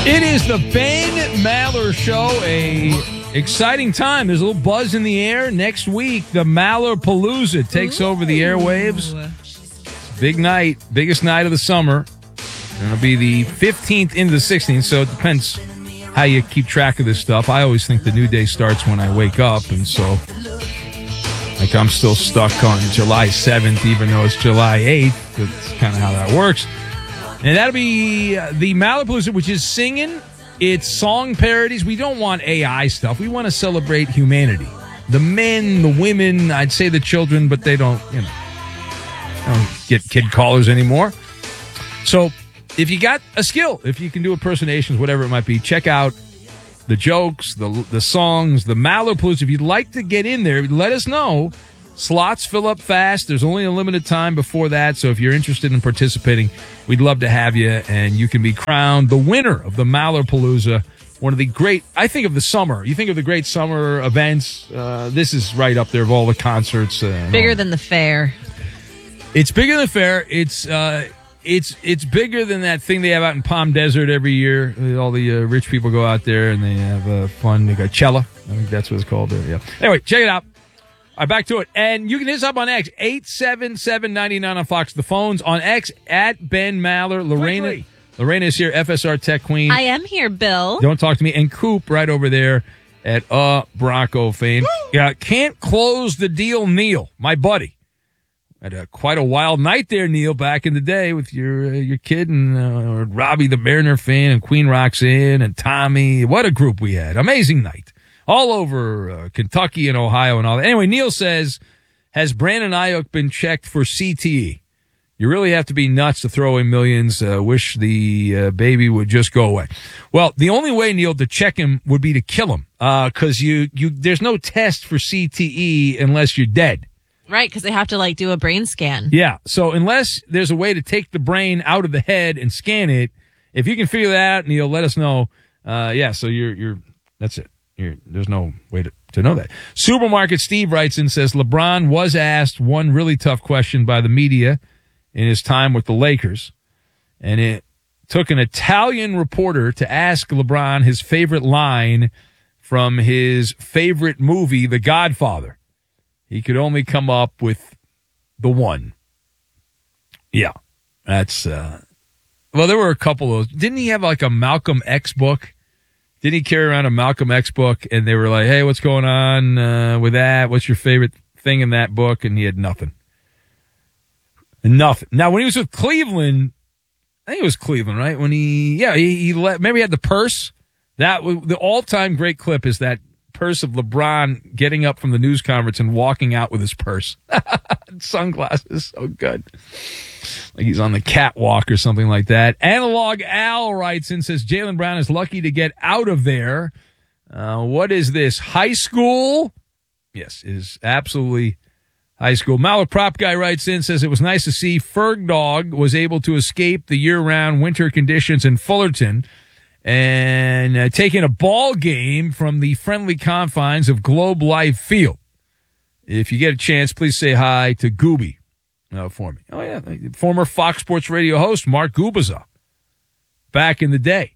It is the Ben Maller Show. A exciting time. There's a little buzz in the air. Next week, the Mallerpalooza takes over the airwaves. Big night, biggest night of the summer. And it'll be the 15th into the 16th, so it depends how you keep track of this stuff. I always think the new day starts when I wake up, and so like I'm still stuck on July 7th, even though it's July 8th. That's kind of how that works. And that'll be the Mallerpalooza, which is singing. It's song parodies. We don't want AI stuff. We want to celebrate humanity. The men, the women, I'd say the children, but they don't get kid callers anymore. So if you got a skill, if you can do impersonations, whatever it might be, check out the jokes, the songs, the Mallerpalooza. If you'd like to get in there, let us know. Slots fill up fast. There's only a limited time before that, so if you're interested in participating, we'd love to have you, and you can be crowned the winner of the Mallerpalooza, one of the great, I think of the summer. You think of the great summer events, this is right up there of all the concerts. Bigger than the fair. It's bigger than the fair. It's bigger than that thing they have out in Palm Desert every year. All the rich people go out there, and they have fun. They got Cella. I think that's what it's called there, yeah. Anyway, check it out. All right, back to it. And you can hit us up on X, 877-99 on Fox. The phone's on X, at Ben Maller. Lorena is here, FSR Tech Queen. I am here, Bill. Don't talk to me. And Coop right over there at Bronco fame. Yeah, can't close the deal, Neil, my buddy. Had quite a wild night there, Neil, back in the day with your kid and Robbie the Mariner fan and Queen Roxanne and Tommy. What a group we had. Amazing night. All over Kentucky and Ohio and all that. Anyway, Neil says, has Brandon Ayuk been checked for CTE? You really have to be nuts to throw away millions. Wish the baby would just go away. Well, the only way, Neil, to check him would be to kill him, because there's no test for CTE unless you're dead. Right, because they have to do a brain scan. Yeah, so unless there's a way to take the brain out of the head and scan it, if you can figure that out, Neil, let us know. So you're that's it. There's no way to know that. Supermarket Steve writes in, says, LeBron was asked one really tough question by the media in his time with the Lakers, and it took an Italian reporter to ask LeBron his favorite line from his favorite movie, The Godfather. He could only come up with the one. Yeah, that's, there were a couple of those. Didn't he have a Malcolm X book? Didn't he carry around a Malcolm X book, and they were like, hey, what's going on with that? What's your favorite thing in that book? And he had nothing. Nothing. Now, when he was with Cleveland, I think it was Cleveland, right? When he maybe he had the purse. The all-time great clip is that purse of LeBron getting up from the news conference and walking out with his purse. Sunglasses, so good. Like he's on the catwalk or something like that. Analog Al writes in, says, Jaylen Brown is lucky to get out of there. What is this, high school? Yes, it is absolutely high school. Maller Prop Guy writes in, says, it was nice to see Ferg Dog was able to escape the year-round winter conditions in Fullerton and taking a ball game from the friendly confines of Globe Life Field. If you get a chance, please say hi to Gooby for me. Oh, yeah. Former Fox Sports Radio host Mark Gubaza back in the day.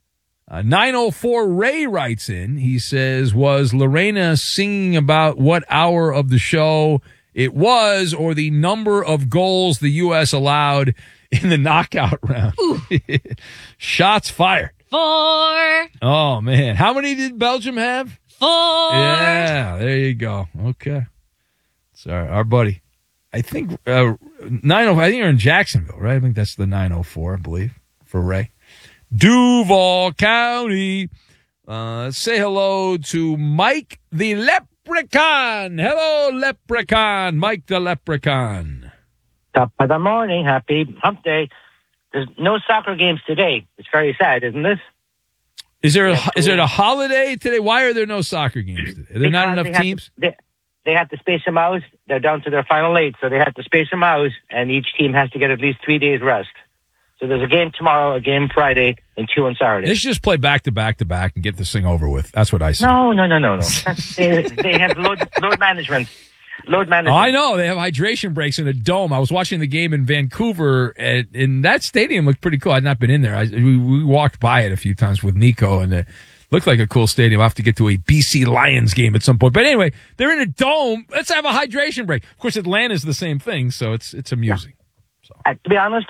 904 Ray writes in. He says, was Lorena singing about what hour of the show it was or the number of goals the U.S. allowed in the knockout round? Shots fired. 4. Oh, man. How many did Belgium have? 4. Yeah, there you go. Okay. Sorry, our buddy. I think 904, I think you're in Jacksonville, right? I think that's the 904, I believe, for Ray. Duval County. Say hello to Mike the Leprechaun. Hello, Leprechaun. Mike the Leprechaun. Top of the morning. Happy hump day. There's no soccer games today. It's very sad, isn't this? Is there a holiday today? Why are there no soccer games today? Are there not enough teams? They have to space them out. They're down to their final 8, so they have to space them out, and each team has to get at least 3 days rest. So there's a game tomorrow, a game Friday, and 2 on Saturday. They should just play back to back to back and get this thing over with. That's what I say. No. They have load management. load management. Oh, I know. They have hydration breaks in a dome. I was watching the game in Vancouver, and that stadium looked pretty cool. I'd not been in there. We walked by it a few times with Nico, and it looked like a cool stadium. I'll have to get to a BC Lions game at some point. But anyway, they're in a dome. Let's have a hydration break. Of course, Atlanta's the same thing, so it's amusing. So. To be honest,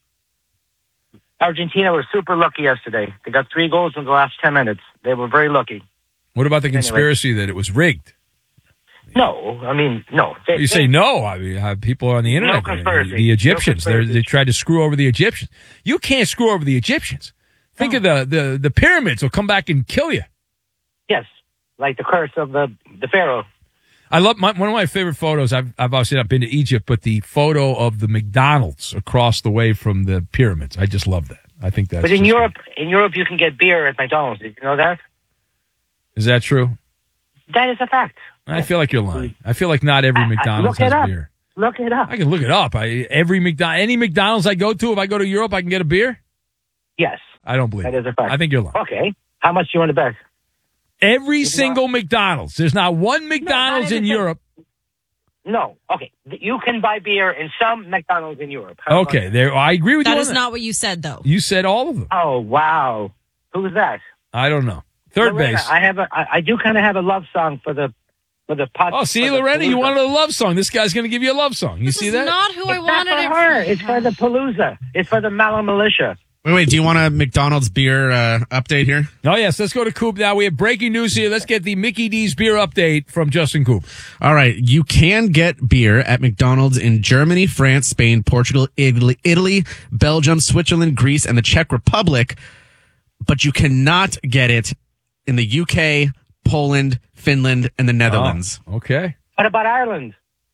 Argentina was super lucky yesterday. They got 3 goals in the last 10 minutes. They were very lucky. What about the conspiracy that it was rigged? No, I mean, no. You say no. I mean, people on the internet, No conspiracy. the Egyptians, No conspiracy. they tried to screw over the Egyptians. You can't screw over the Egyptians. Think of the pyramids will come back and kill you. Yes, like the curse of the Pharaoh. I love one of my favorite photos. I've obviously not been to Egypt, but the photo of the McDonald's across the way from the pyramids. I just love that. I think that's. But in Europe, you can get beer at McDonald's. Did you know that? Is that true? That is a fact. I feel like you're lying. I feel like not every McDonald's look it has up. beer. Look it up. I can look it up. Any McDonald's I go to, if I go to Europe, I can get a beer. Yes, I don't believe that it. is a fact. I think you're lying. Okay, how much do you want to bet? Every single McDonald's. There's not one McDonald's in Europe. No. Okay, you can buy beer in some McDonald's in Europe. How about Okay, that? there. I agree with you. That on is not what you said, though. You said all of them. Oh wow, who's that? I don't know. Third Lorena, base. I do kind of have a love song for the pot. Oh, see, Lorena, you wanted a love song. This guy's going to give you a love song. You see that? Not who I It's wanted not it for her. It's for the Palooza. It's for the Mallow Militia. Wait, do you want a McDonald's beer update here? Oh, yes. Let's go to Coop now. We have breaking news here. Let's get the Mickey D's beer update from Justin Coop. All right, you can get beer at McDonald's in Germany, France, Spain, Portugal, Italy, Belgium, Switzerland, Greece, and the Czech Republic, but you cannot get it in the UK, Poland, Finland, and the Netherlands. Oh, okay. What about Ireland?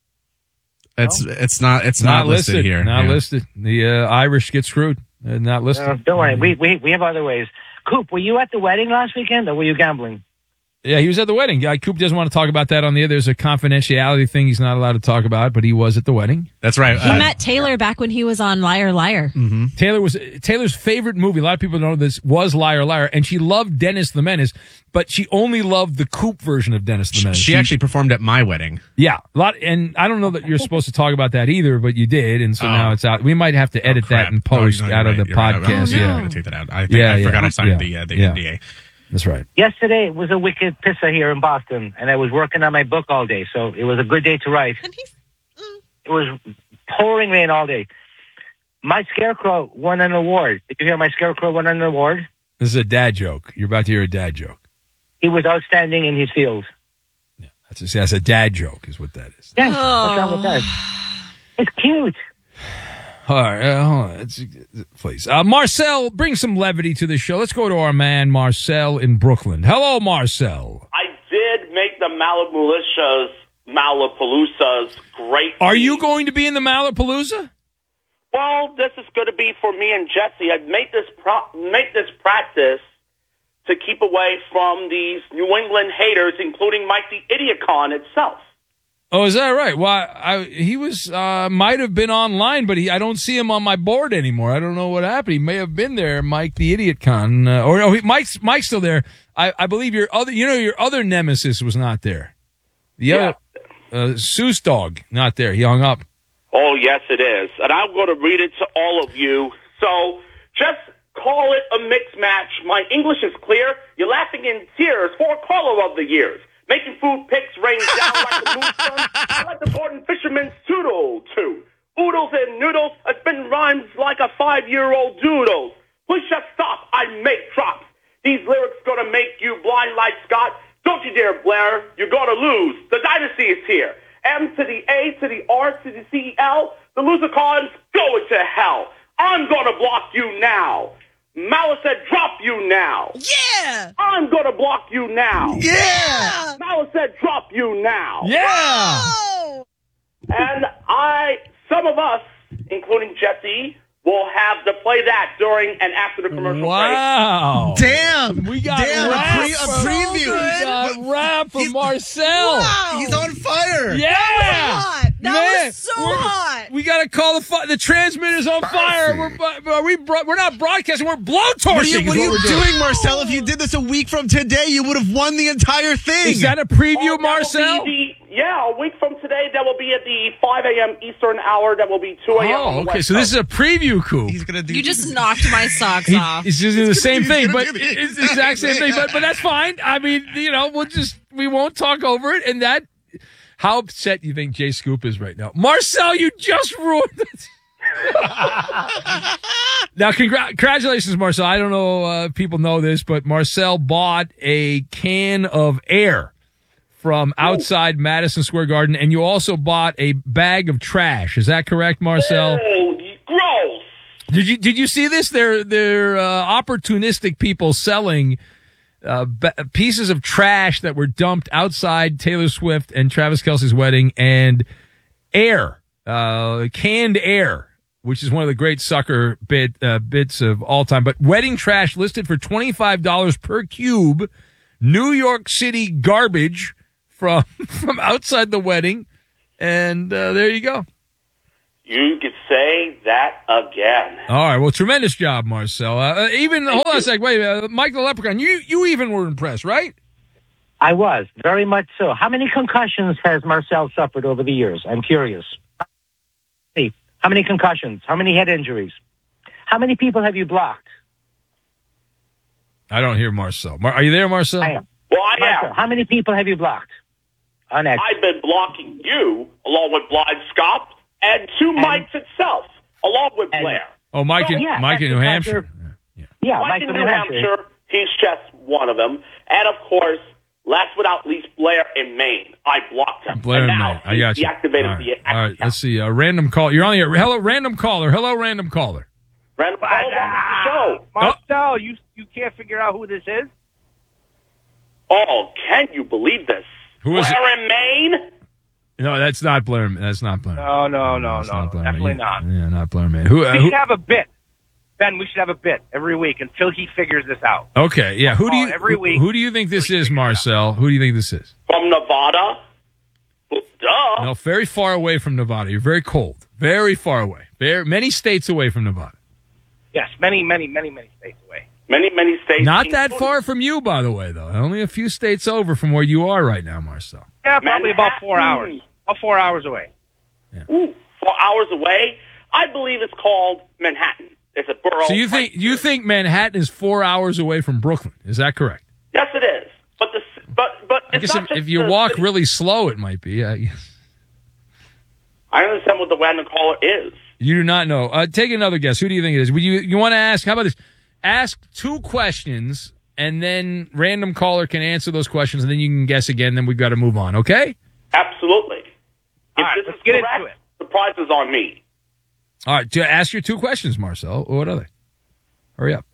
It's not listed here. Not Yeah. listed. The Irish get screwed. Not listed. Don't worry. We have other ways. Coop, were you at the wedding last weekend, or were you gambling? Yeah, he was at the wedding. Coop doesn't want to talk about that on the air. There's a confidentiality thing he's not allowed to talk about, but he was at the wedding. That's right. He met Taylor back when he was on Liar Liar. Taylor's favorite movie. A lot of people don't know this was Liar Liar, and she loved Dennis the Menace, but she only loved the Coop version of Dennis the Menace. She actually performed at my wedding. Yeah, and I don't know that you're supposed to talk about that either, but you did, and so now it's out. We might have to edit that and post out of the podcast. I'm Yeah, going to take that out. I forgot I signed the NDA. That's right. Yesterday was a wicked pisser here in Boston, and I was working on my book all day, so it was a good day to write. It was pouring rain all day. My Scarecrow won an award. Did you hear my Scarecrow won an award? This is a dad joke. You're about to hear a dad joke. He was outstanding in his field. Yeah, that's a dad joke, is what that is. Yeah, what's wrong with that? It's cute. All right, hold on. Please. Marcel, bring some levity to the show. Let's go to our man, Marcel in Brooklyn. Hello, Marcel. I did make the Malapaloozas great. Are you going to be in the Malapalooza? Well, this is going to be for me and Jesse. I've made this practice to keep away from these New England haters, including Mike the Idiocon itself. Oh, is that right? Well, he was might have been online, but I don't see him on my board anymore. I don't know what happened. He may have been there, Mike the Idiot Con, Mike's still there. I believe your other nemesis was not there. The other Seuss dog not there. He hung up. Oh, yes, it is, and I'm going to read it to all of you. So just call it a mixed match. My English is clear. You're laughing in tears for caller of the years. Making food picks rain down like the moonstone. I like the Gordon Fisherman's toodle, too. Oodles and noodles, I spin rhymes like a 5-year-old doodles. Please just stop, I make drops. These lyrics gonna make you blind like Scott. Don't you dare, Blair, you're gonna lose. The dynasty is here. M to the A to the R to the C-E-L. The losercons go into hell. I'm gonna block you now. Malice said, drop you now. Yeah! I'm going to block you now. Yeah! Malice said, drop you now. Yeah! Oh! And some of us, including Jesse, will have to play that during and after the commercial break. Wow! Damn! We got Damn, rap a preview. We got rap from Marcel. Wow! He's on fire. Yeah! That was so hot. We got to call the transmitter's on fire. We're not broadcasting. We're blowtorching. What are you doing, Marcel? If you did this a week from today, you would have won the entire thing. Is that a preview, that Marcel? will be a week from today. That will be at the 5 a.m. Eastern hour. That will be 2 a.m. Oh, okay. So this is a preview coup. He's gonna do? You just knocked my socks off. It's just the same thing, but do the it's the exact same thing. But that's fine. I mean, we won't talk over it. And that, how upset you think Jay Scoop is right now? Marcel, you just ruined it. Now, congratulations, Marcel. I don't know if people know this, but Marcel bought a can of air from outside Madison Square Garden, and you also bought a bag of trash. Is that correct, Marcel? Oh, gross. Did you see this? They're opportunistic people selling pieces of trash that were dumped outside Taylor Swift and Travis Kelce's wedding, and air, canned air, which is one of the great sucker bits of all time. But wedding trash listed for $25 per cube. New York City garbage from outside the wedding, and there you go. You could say that again. All right, well, tremendous job, Marcel. Hold on a sec. Wait, Mike the Leprechaun, you even were impressed, right? I was, very much so. How many concussions has Marcel suffered over the years? I'm curious. Hey, how many concussions? How many head injuries? How many people have you blocked? I don't hear Marcel. Are you there, Marcel? I am. Well, I Marcel, am. how many people have you blocked? On X. I've been blocking you, along with Blind Scott, and two Mikes itself, along with Blair. Oh, Mike in New Hampshire. Yeah, Mike in New Hampshire, he's just one of them. And, of course, last but not least, Blair in Maine. I blocked him. Blair and in now Maine. I got you. Deactivated the All right, let's see. Random call. You're on the air. Hello, random caller. Hello, random caller. Random call on the show. Marcel, you can't figure out who this is? Oh, can you believe this? Who is it? Blair in Maine? No, that's not Blair. That's not Blair. No, That's not Blair. definitely not. Yeah, not Blair, man. Who? We should have a bit. Ben, we should have a bit every week until he figures this out. Okay, yeah. Who do you every week. Who do you think this is, Marcel? Who do you think this is? From Nevada? Well, duh. No, very far away from Nevada. You're very cold. Very far away. Many states away from Nevada. Yes, many states away. Many states. Not that far from you, by the way, though. Only a few states over from where you are right now, Marcel. Yeah, probably about 4 hours. About 4 hours away. Yeah. Ooh, 4 hours away? I believe it's called Manhattan. It's a borough. So you think Manhattan is 4 hours away from Brooklyn? Is that correct? Yes, it is. But I guess if you walk really slow, it might be. I guess. I understand what the random caller is. You do not know. Take another guess. Who do you think it is? You want to ask? How about this? Ask 2 questions, and then random caller can answer those questions, and then you can guess again. Then we've got to move on. Okay? Absolutely. All right, let's get into it. The prize is on me. All right. Ask your 2 questions, Marcel. What are they? Hurry up.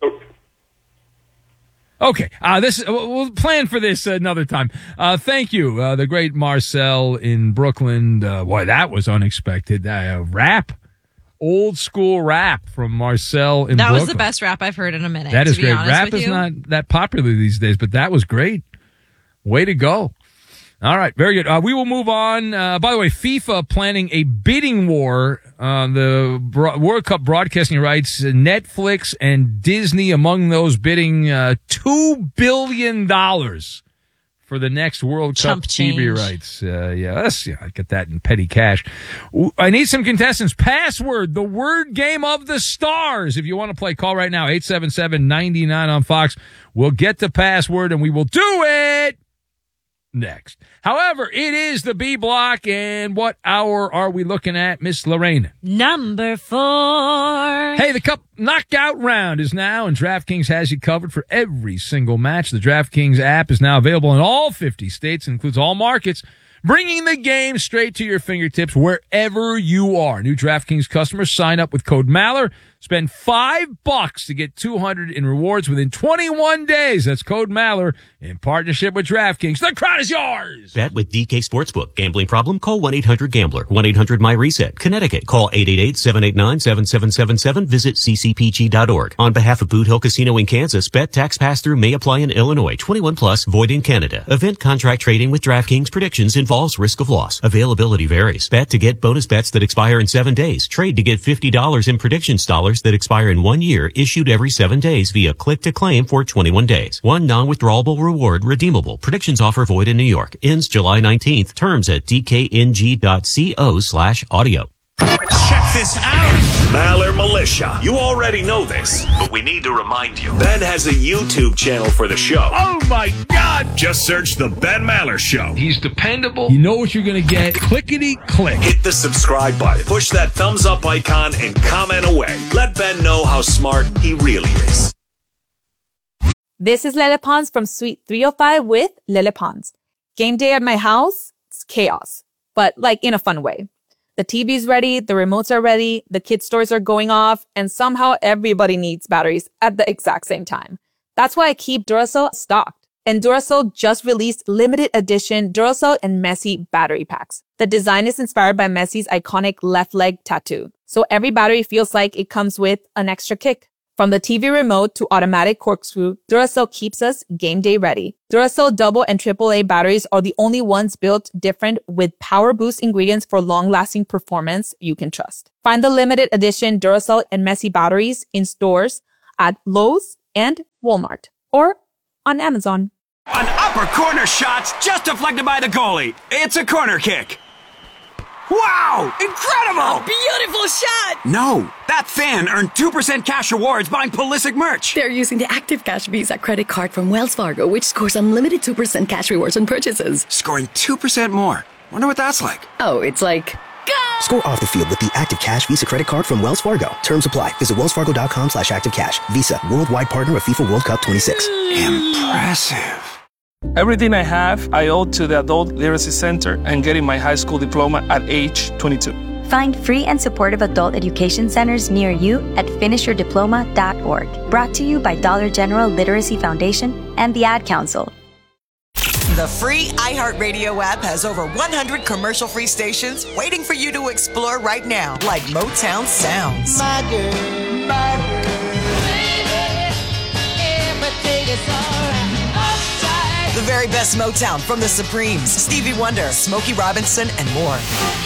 Okay. We'll plan for this another time. Thank you, the great Marcel in Brooklyn. Boy, that was unexpected. Rap. Old school rap from Marcel in Brooklyn. That was the best rap I've heard in a minute. That is to be great. honest Rap with is you. not that popular these days, but that was great. Way to go. All right, very good. We will move on. By the way, FIFA planning a bidding war on the World Cup broadcasting rights. Netflix and Disney among those bidding $2 billion for the next World Cup Chump TV change. rights. I get that in petty cash. I need some contestants. Password, the word game of the stars. If you want to play, call right now, 877-99 on Fox. We'll get the password and we will do it next. However, it is the B block, and what hour are we looking at, Miss Lorraine? Number 4. Hey, the Cup knockout round is now, and DraftKings has you covered for every single match. The DraftKings app is now available in all 50 states and includes all markets, bringing the game straight to your fingertips wherever you are. New DraftKings customers sign up with code Maller. Spend $5 to get $200 in rewards within 21 days. That's code Maller in partnership with DraftKings. The crowd is yours. Bet with DK Sportsbook. Gambling problem? Call 1-800-GAMBLER. 1-800-MY-RESET. Connecticut. Call 888-789-7777. Visit ccpg.org. On behalf of Boot Hill Casino in Kansas, bet tax pass-through may apply in Illinois. 21 plus, void in Canada. Event contract trading with DraftKings. Predictions involved. involves risk of loss. Availability varies. Bet to get bonus bets that expire in 7 days. Trade to get $50 in predictions dollars that expire in 1 year, issued every 7 days via click to claim for 21 days. One non-withdrawable reward redeemable. Predictions offer void in New York. Ends July 19th. Terms at dkng.co/audio. Check this out. Maller Militia. You already know this, but we need to remind you. Ben has a YouTube channel for the show. Oh my God! Just search The Ben Maller Show. He's dependable. You know what you're going to get. Clickety click. Hit the subscribe button. Push that thumbs up icon and comment away. Let Ben know how smart he really is. This is Lele Pons from Suite 305 with Lele Pons. Game day at my house, it's chaos, but like in a fun way. The TV's ready, the remotes are ready, the kids' toys are going off, and somehow everybody needs batteries at the exact same time. That's why I keep Duracell stocked. And Duracell just released limited edition Duracell and Messi battery packs. The design is inspired by Messi's iconic left leg tattoo. So every battery feels like it comes with an extra kick. From the TV remote to automatic corkscrew, Duracell keeps us game day ready. Duracell double and AAA batteries are the only ones built different with power boost ingredients for long-lasting performance you can trust. Find the limited edition Duracell and Messi batteries in stores at Lowe's and Walmart or on Amazon. An upper corner shot just deflected by the goalie. It's a corner kick. Wow! Incredible! A beautiful shot! No, that fan earned 2% cash rewards buying Pulisic merch. They're using the Active Cash Visa credit card from Wells Fargo, which scores unlimited 2% cash rewards on purchases. Scoring 2% more. Wonder what that's like. Oh, it's like... Go! Score off the field with the Active Cash Visa credit card from Wells Fargo. Terms apply. Visit wellsfargo.com/activecash. Visa, worldwide partner of FIFA World Cup 26. Impressive. Everything I have, I owe to the Adult Literacy Center and getting my high school diploma at age 22. Find free and supportive adult education centers near you at finishyourdiploma.org. Brought to you by Dollar General Literacy Foundation and the Ad Council. The free iHeartRadio app has over 100 commercial-free stations waiting for you to explore right now, like Motown Sounds. My girl, baby, everything is all right. The very best Motown from the Supremes, Stevie Wonder, Smokey Robinson, and more.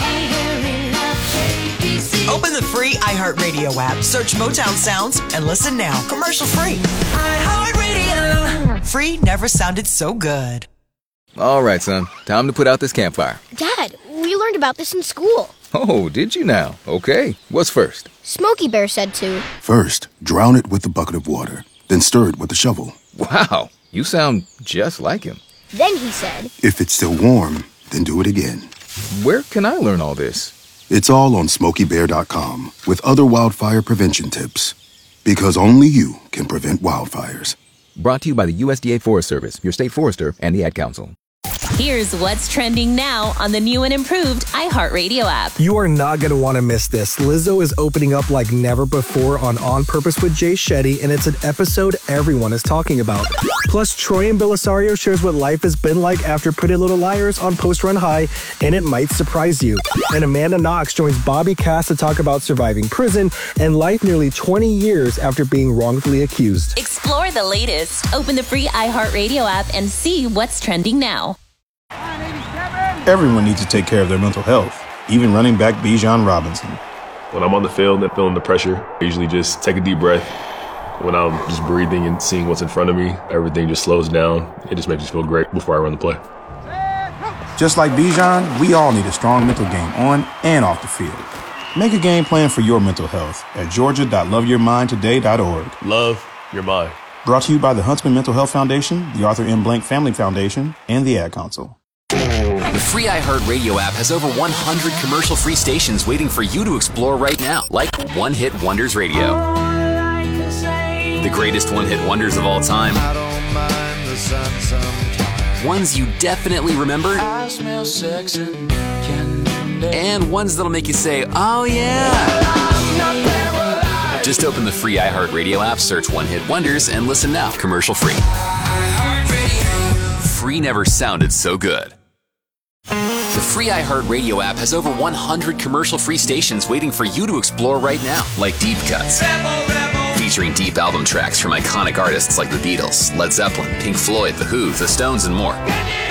Open the free iHeartRadio app, search Motown Sounds, and listen now. Commercial free. iHeartRadio. Free never sounded so good. All right, son. Time to put out this campfire. Dad, we learned about this in school. Oh, did you now? Okay. What's first? Smokey Bear said to. First, drown it with a bucket of water, then stir it with a shovel. Wow. You sound just like him. Then he said, if it's still warm, then do it again. Where can I learn all this? It's all on SmokeyBear.com with other wildfire prevention tips. Because only you can prevent wildfires. Brought to you by the USDA Forest Service, your state forester, and the Ad Council. Here's what's trending now on the new and improved iHeartRadio app. You are not going to want to miss this. Lizzo is opening up like never before on Purpose with Jay Shetty, and it's an episode everyone is talking about. Plus, Troy and Belisario shares what life has been like after Pretty Little Liars on Post Run High, and it might surprise you. And Amanda Knox joins Bobby Cass to talk about surviving prison and life nearly 20 years after being wrongfully accused. Explore the latest. Open the free iHeartRadio app and see what's trending now. Everyone needs to take care of their mental health, even running back Bijan Robinson. When I'm on the field and feeling the pressure, I usually just take a deep breath. When I'm just breathing and seeing what's in front of me, everything just slows down. It just makes me feel great before I run the play. Just like Bijan, we all need a strong mental game on and off the field. Make a game plan for your mental health at georgia.loveyourmindtoday.org. Love your mind. Brought to you by the Huntsman Mental Health Foundation, the Arthur M. Blank Family Foundation, and the Ad Council. The free iHeartRadio app has over 100 commercial-free stations waiting for you to explore right now, like One Hit Wonders Radio. The greatest one-hit wonders of all time. Ones you definitely remember. And ones that'll make you say, oh yeah. Just open the free iHeartRadio app, search One Hit Wonders, and listen now. Commercial free. Free never sounded so good. The free iHeartRadio app has over 100 commercial-free stations waiting for you to explore right now, like Deep Cuts. Featuring deep album tracks from iconic artists like the Beatles, Led Zeppelin, Pink Floyd, The Who, The Stones, and more.